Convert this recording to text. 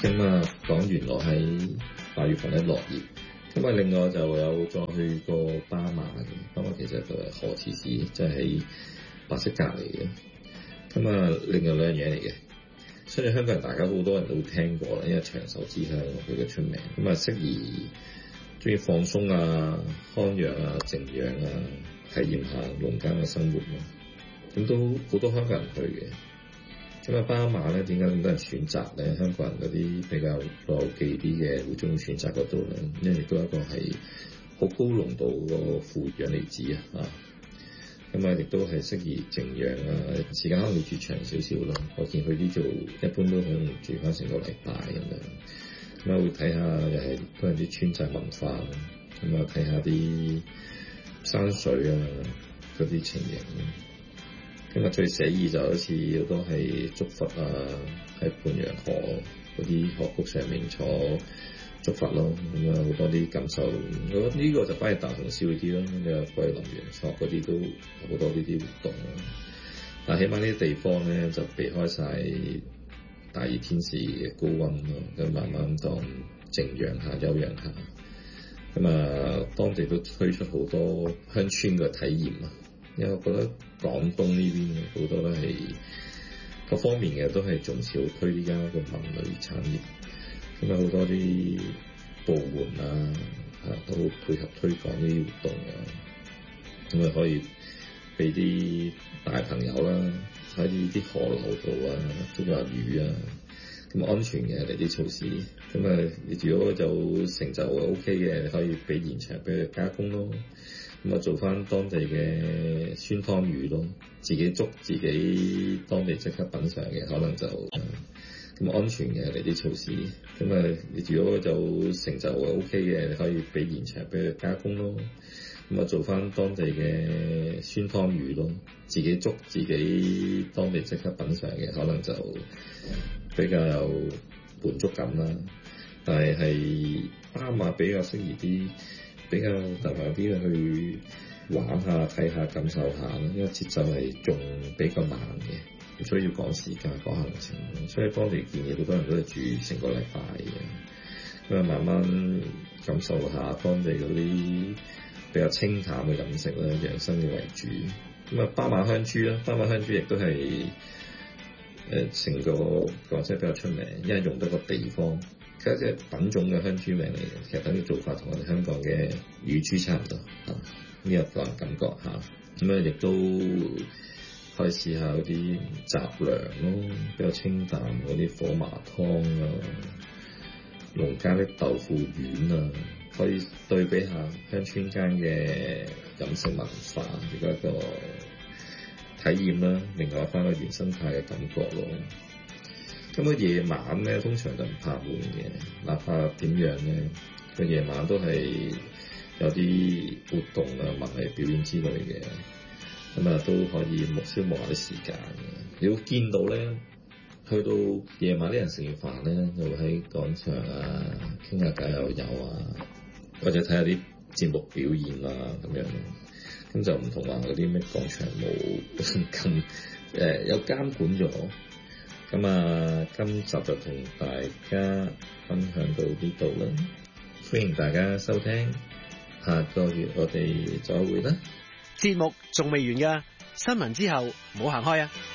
咁啊，講原來喺8月份咧落葉。咁啊，另外就有再去過巴馬嘅，巴馬其實就係河池市，即係喺白色隔離嘅。咁啊，另外兩樣嘢嚟嘅。相信香港人大家好多人都聽過啦，因為長壽之鄉佢嘅出名。咁啊，適宜中意放鬆啊、康養啊、靜養啊，體驗下農間嘅生活咯。咁都好多香港人去嘅。咁啊，巴馬咧點解咁多人選擇咧？香港人嗰啲比較老記啲嘅會中意選擇嗰度咧，因為亦都一個係好高濃度個負氧離子啊。咁啊，亦都係適宜靜養啊，時間可能會住長少少咯。我見佢啲做一般都可能住翻成個禮拜咁樣。咁啊，會睇下又係都係啲村寨文化，咁啊睇下啲山水啊嗰啲情形。咁啊，最寫意就好似好多係竹筏啊，喺盤陽河嗰啲河谷上面坐竹筏咯。咁啊，好多啲感受。我覺得呢個就反而大同小異啲咯。你話桂林陽朔嗰啲都好多呢啲活動咯。但係起碼呢啲地方咧就避開晒大熱天時嘅高溫咯，咁慢慢當靜養下、休養下。咁啊，當地都推出好多鄉村嘅體驗啊。因為我覺得廣東呢邊好多都係各方面嘅都係仲少推呢家個文旅產業，咁啊好多啲部門啊都配合推廣呢啲活動啊，咁啊可以俾啲大朋友啦喺呢啲河流度啊捉下魚啊，咁安全嘅嚟啲措施，咁啊你如果有成就 OK 嘅，你可以俾現場俾佢加工咯。咁啊，做翻當地嘅酸湯魚咯，自己捉自己當地即刻品嚐嘅，可能就咁安全嘅嚟啲措施。咁啊，你如果有成就 OK 嘅，你可以俾現場俾佢加工咯。咁啊，做翻當地嘅酸湯魚咯，自己捉自己當地即刻品嚐嘅，可能就比較有滿足感啦。但係巴馬比較適宜啲。比較特別啲去玩下、睇下、感受下咯，因為節奏係仲比較慢嘅，所以要趕時間、趕行程。所以當地建議好多人都係住成個禮拜嘅，咁啊慢慢感受下當地嗰啲比較清淡嘅飲食啦、養生嘅為主。咁啊，巴馬香豬啦，巴馬香豬亦都係成個廣西比較出名，因為用得個地方。其實係品種嘅香豬名嚟嘅，其實等於做法同我哋香港嘅乳豬差唔多嚇，呢個個人感覺嚇。咁啊，亦都可以試下嗰啲雜糧咯，比較清淡嗰啲火麻湯啊，農家啲豆腐丸啊，可以對比下鄉村間嘅飲食文化而家個體驗啦，另外翻個原生態嘅感覺咯。咁啊，夜晚咧通常就唔怕悶嘅，哪怕點樣咧，個夜晚都係有啲活動啊、文藝表演之類嘅，咁啊都可以消磨下啲時間嘅。你會見到咧，去到夜晚啲人食完飯咧，就會喺廣場啊傾下偈又有啊，或者睇下啲節目表演啊咁樣。咁就唔同話嗰啲咩廣場舞咁有監管咗。咁啊，今集就同大家分享到呢度啦，歡迎大家收聽，下個月我哋再會啦。 節目仲未完㗎，新聞之後唔好行開啊！